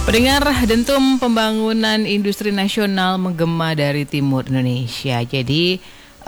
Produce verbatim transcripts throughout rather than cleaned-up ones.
Pendengar, dentum pembangunan industri nasional menggema dari timur Indonesia. Jadi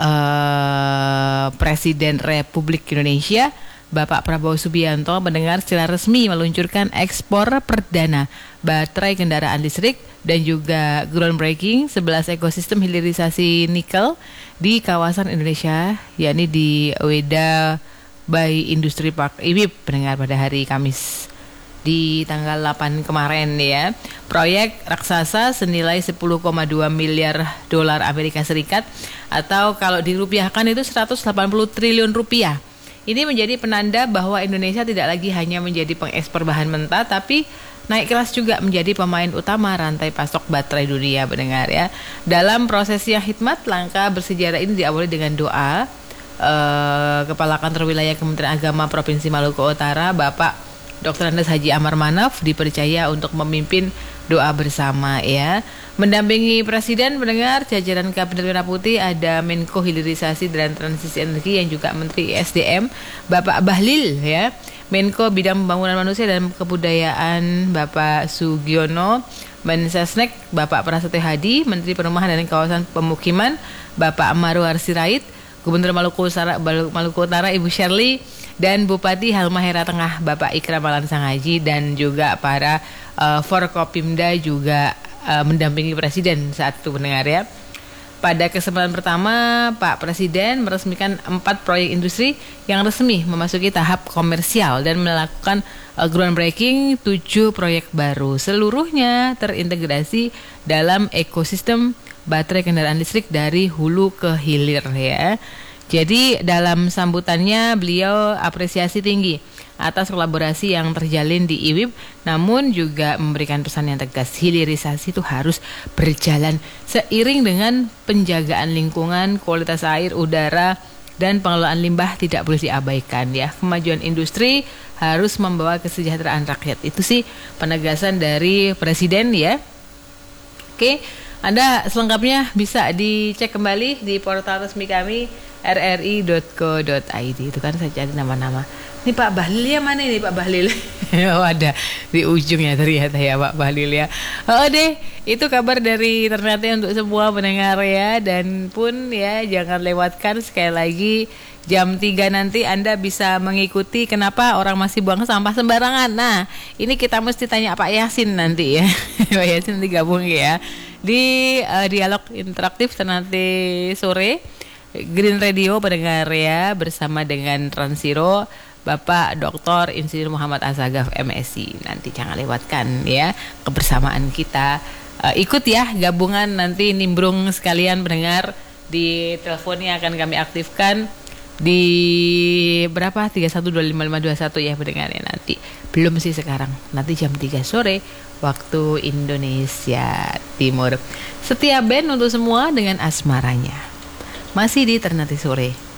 uh, Presiden Republik Indonesia Bapak Prabowo Subianto mendengar secara resmi meluncurkan ekspor perdana baterai kendaraan listrik dan juga groundbreaking sebelas ekosistem hilirisasi nikel di kawasan Indonesia, yakni di Weda Bay Industry Park I W I P, pendengar, pada hari Kamis di tanggal delapan kemarin ya. Proyek raksasa senilai sepuluh koma dua miliar dolar Amerika Serikat atau kalau dirupiahkan itu seratus delapan puluh triliun rupiah. Ini menjadi penanda bahwa Indonesia tidak lagi hanya menjadi pengekspor bahan mentah, tapi naik kelas juga menjadi pemain utama rantai pasok baterai dunia, pendengar ya. Dalam proses yang hikmat, langkah bersejarah ini diawali dengan doa uh, Kepala Kantor Wilayah Kementerian Agama Provinsi Maluku Utara, Bapak Doktor Andes Haji Amar Manaf, dipercaya untuk memimpin doa bersama ya. Mendampingi Presiden, mendengar jajaran Kabinet Merah Putih ada Menko Hilirisasi dan Transisi Energi yang juga Menteri S D M Bapak Bahlil ya. Menko Bidang Pembangunan Manusia dan Kebudayaan Bapak Sugiono, Mensesnek Bapak Prasetyo Hadi, Menteri Perumahan dan Kawasan Pemukiman Bapak Marwar Sirait, Gubernur Maluku Utara, Maluku Utara Ibu Shirley, dan Bupati Halmahera Tengah Bapak Ikram Alansang Haji, dan juga para uh, Forkopimda juga uh, mendampingi Presiden saat itu, pendengar ya. Pada kesempatan pertama, Pak Presiden meresmikan empat proyek industri yang resmi memasuki tahap komersial dan melakukan uh, groundbreaking tujuh proyek baru. Seluruhnya terintegrasi dalam ekosistem baterai kendaraan listrik dari hulu ke hilir ya. Jadi dalam sambutannya beliau apresiasi tinggi atas kolaborasi yang terjalin di I W I P, namun juga memberikan pesan yang tegas, hilirisasi itu harus berjalan seiring dengan penjagaan lingkungan, kualitas air, udara, dan pengelolaan limbah tidak boleh diabaikan ya. Kemajuan industri harus membawa kesejahteraan rakyat. Itu sih penegasan dari Presiden ya. Oke, Anda selengkapnya bisa dicek kembali di portal resmi kami r r i dot co dot i d. Itu kan saya cari nama-nama. Ini Pak Bahlil ya, mana ini Pak Bahlil? Oh, ada di ujungnya ternyata ya Pak Bahlil ya. Oh deh, itu kabar dari Ternate untuk semua pendengar ya. Dan pun ya jangan lewatkan sekali lagi jam tiga nanti Anda bisa mengikuti kenapa orang masih buang sampah sembarangan. Nah, ini kita mesti tanya Pak Yasin nanti ya. Pak Yasin nanti gabung ya di uh, dialog interaktif Ternate sore Green Radio, pendengar ya, bersama dengan Transiro Bapak Doktor Insinyur Muhammad Asagaf M Si. Nanti jangan lewatkan ya kebersamaan kita. Uh, ikut ya gabungan nanti nimbrung sekalian, pendengar. Di teleponnya akan kami aktifkan di berapa? tiga satu dua lima lima dua satu ya, pendengar ya nanti. Belum sih sekarang. Nanti jam tiga sore waktu Indonesia Timur. Setia band untuk semua dengan asmaranya. Masih di Ternate Sore.